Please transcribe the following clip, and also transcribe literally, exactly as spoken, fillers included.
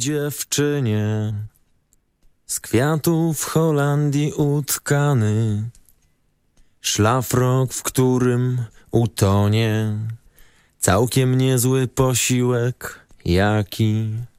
dziewczynie, z kwiatów Holandii utkany, szlafrok, w którym utonie całkiem niezły posiłek, jaki